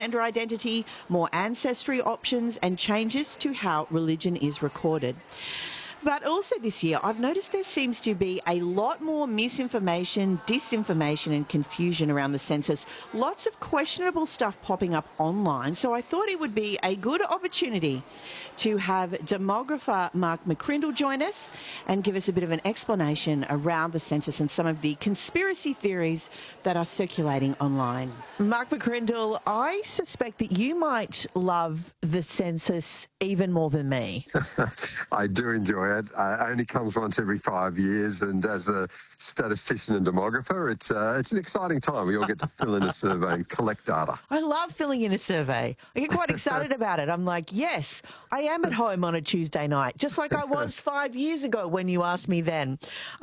gender identity, more ancestry options, and changes to how religion is recorded. But also this year, I've noticed there seems to be a lot more misinformation, disinformation and confusion around the census. Lots of questionable stuff popping up online. So I thought it would be a good opportunity to have demographer Mark McCrindle join us and give us a bit of an explanation around the census and some of the conspiracy theories that are circulating online. Mark McCrindle, I suspect that you might love the census even more than me. I do enjoy it. It only comes once every 5 years, and as a statistician and demographer, it's an exciting time. We all get to fill in a survey and collect data. I love filling in a survey. I get quite excited about it. I'm like, yes, I am at home on a Tuesday night, just like I was 5 years ago when you asked me then.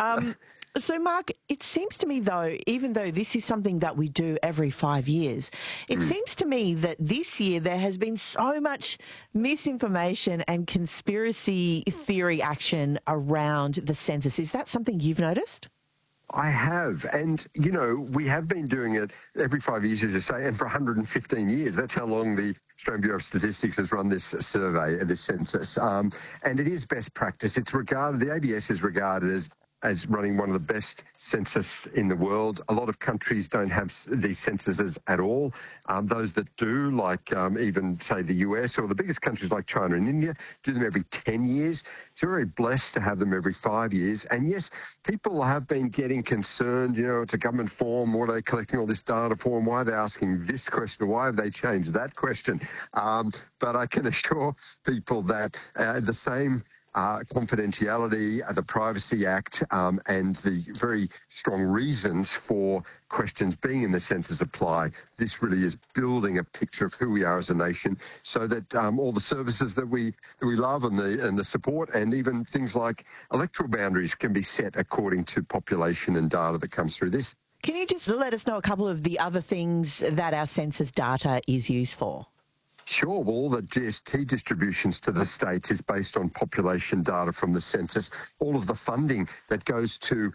So, Mark, it seems to me, though, even though this is something that we do every 5 years, it seems to me that this year there has been so much misinformation and conspiracy theory action around the census. Is that something you've noticed? I have. And, you know, we have been doing it every 5 years, as you say, and for 115 years. That's how long the Australian Bureau of Statistics has run this survey, this census. And it is best practice. It's regarded, the ABS is regarded as running one of the best census in the world. A lot of countries don't have these censuses at all. Those that do, like even, say, the US or the biggest countries like China and India, do them every 10 years. So we're very blessed to have them every 5 years. And yes, people have been getting concerned, you know, it's a government form, what are they collecting all this data for, and why are they asking this question, why have they changed that question? But I can assure people that the same confidentiality, the Privacy Act, and the very strong reasons for questions being in the census apply. This really is building a picture of who we are as a nation, so that all the services that we love and the support, and even things like electoral boundaries, can be set according to population and data that comes through this. Can you just let us know a couple of the other things that our census data is used for? Sure. Well, all the GST distributions to the states is based on population data from the census. All of the funding that goes to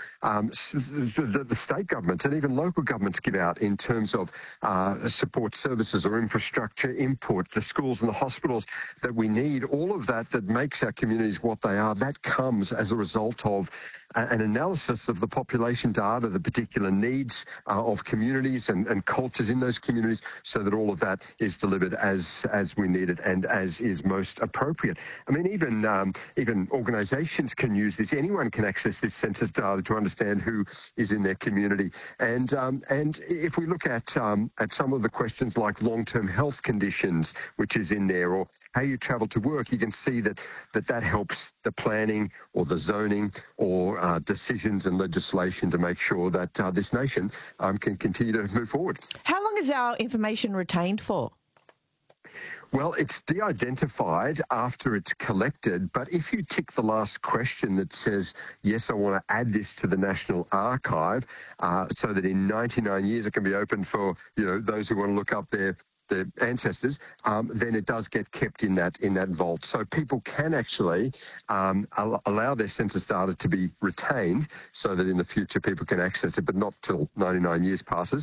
the state governments and even local governments give out in terms of support services or infrastructure input, the schools and the hospitals that we need, all of that makes our communities what they are, that comes as a result of an analysis of the population data, the particular needs of communities and cultures in those communities, so that all of that is delivered as we need it and as is most appropriate. I mean, even organisations can use this. Anyone can access this census data to understand who is in their community. And if we look at some of the questions like long-term health conditions, which is in there, or how you travel to work, you can see that helps the planning or the zoning or decisions and legislation to make sure that this nation can continue to move forward. How long is our information retained for? Well, it's de-identified after it's collected, but if you tick the last question that says, yes, I want to add this to the National Archive, so that in 99 years it can be open for, you know, those who want to look up their ancestors, then it does get kept in that vault. So people can actually allow their census data to be retained, so that in the future people can access it, but not till 99 years passes.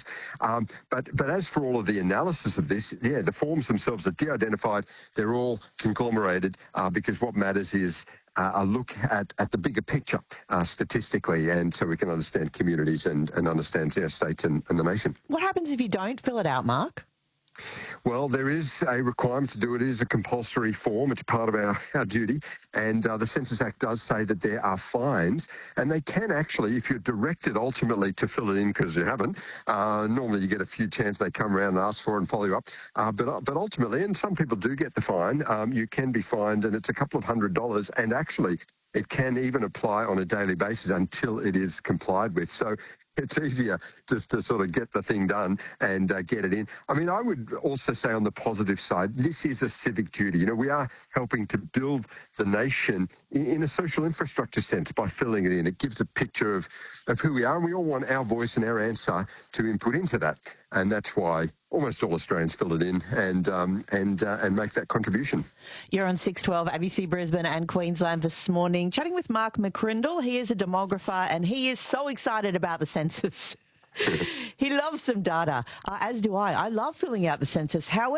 But as for all of the analysis of this, yeah, the forms themselves are de-identified. They're all conglomerated because what matters is a look at the bigger picture statistically, and so we can understand communities and understand our states and the nation. What happens if you don't fill it out, Mark? Well, there is a requirement to do it. It is a compulsory form. It's part of our duty. And the Census Act does say that there are fines, and they can actually, if you're directed ultimately to fill it in because you haven't, normally you get a few chances they come around and ask for it and follow you up. But ultimately, and some people do get the fine, you can be fined, and it's a couple of $100s, and actually it can even apply on a daily basis until it is complied with. So it's easier just to sort of get the thing done and get it in. I mean, I would also say on the positive side, this is a civic duty. You know, we are helping to build the nation in a social infrastructure sense by filling it in. It gives a picture of who we are, and we all want our voice and our answer to input into that. And that's why almost all Australians fill it in and make that contribution. You're on 612 ABC Brisbane and Queensland this morning, chatting with Mark McCrindle. He is a demographer and he is so excited about the census. He loves some data, as do I. I love filling out the census. However,